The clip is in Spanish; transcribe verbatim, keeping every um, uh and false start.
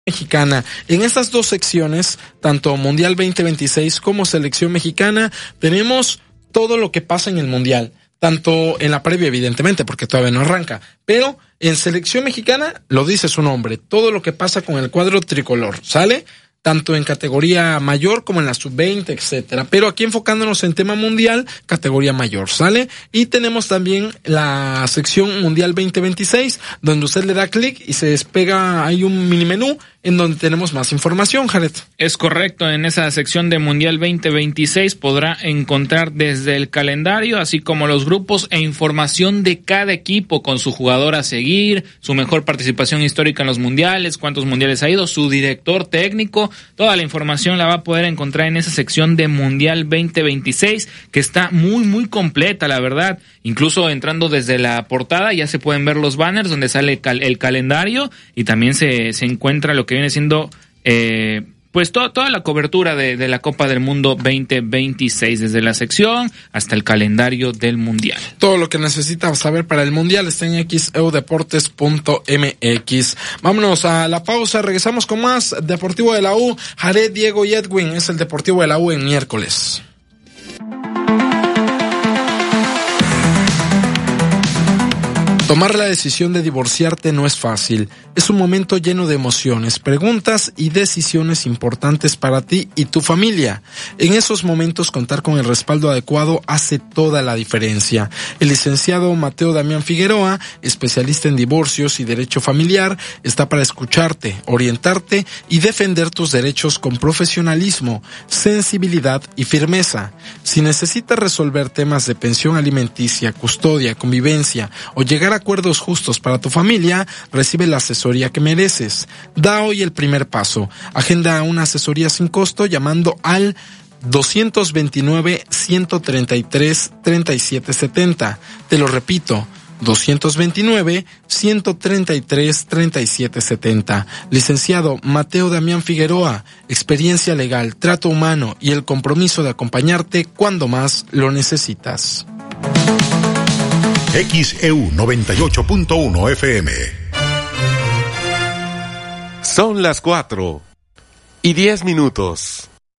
Mexicana. En estas dos secciones, tanto Mundial veinte veintiséis como Selección Mexicana, tenemos todo lo que pasa en el Mundial, tanto en la previa, evidentemente, porque todavía no arranca, pero en Selección Mexicana, lo dice su nombre, todo lo que pasa con el cuadro tricolor, ¿sale? Tanto en categoría mayor como en la sub veinte, etcétera. Pero aquí enfocándonos en tema mundial, categoría mayor, ¿sale? Y tenemos también la sección Mundial veinte veintiséis, donde usted le da clic y se despega, hay un mini menú en donde tenemos más información, Jared. Es correcto, en esa sección de Mundial veinte veintiséis podrá encontrar desde el calendario, así como los grupos e información de cada equipo con su jugador a seguir, su mejor participación histórica en los mundiales, cuántos mundiales ha ido, su director técnico. Toda la información la va a poder encontrar en esa sección de Mundial veinte veintiséis, que está muy, muy completa, la verdad. Incluso entrando desde la portada ya se pueden ver los banners donde sale el, cal- el calendario y también se, se encuentra lo que viene siendo eh, pues to- toda la cobertura de, de la Copa del Mundo veinte veintiséis, desde la sección hasta el calendario del Mundial. Todo lo que necesitas saber para el Mundial está en x e u deportes punto m x. Vámonos a la pausa, regresamos con más Deportivo de la U. Jared, Diego y Edwin, es el Deportivo de la U en miércoles. Tomar la decisión de divorciarte no es fácil. Es un momento lleno de emociones, preguntas y decisiones importantes para ti y tu familia. En esos momentos, contar con el respaldo adecuado hace toda la diferencia. El licenciado Mateo Damián Figueroa, especialista en divorcios y derecho familiar, está para escucharte, orientarte y defender tus derechos con profesionalismo, sensibilidad y firmeza. Si necesitas resolver temas de pensión alimenticia, custodia, convivencia o llegar a acuerdos justos para tu familia, recibe la asesoría que mereces. Da hoy el primer paso. Agenda una asesoría sin costo llamando al dos veintinueve, ciento treinta y tres, treinta y siete setenta. Te lo repito, dos veintinueve, ciento treinta y tres, treinta y siete setenta. Licenciado Mateo Damián Figueroa, experiencia legal, trato humano y el compromiso de acompañarte cuando más lo necesitas. X E U noventa y ocho punto uno F M. Son las cuatro y diez minutos.